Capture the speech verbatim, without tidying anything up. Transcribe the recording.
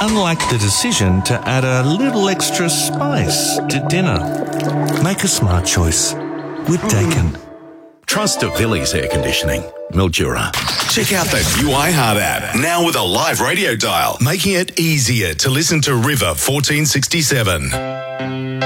unlike the decision to add a little extra spice to dinner. Make a smart choice with Daikin. Trust Villiers Air Conditioning, Mildura. Check out the new iHeart app, now with a live radio dial, making it easier to listen to River fourteen sixty-seven.